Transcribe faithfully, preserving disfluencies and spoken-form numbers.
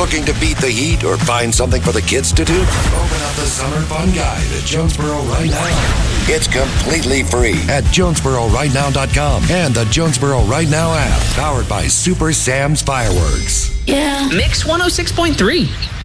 Looking to beat the heat or find something for the kids to do? Open up the Summer Fun Guide at Jonesboro right now. It's completely free at Jonesboro right now dot com and the Jonesboro Right Now app, powered by Super Sam's Fireworks. Yeah. Mix one oh six point three.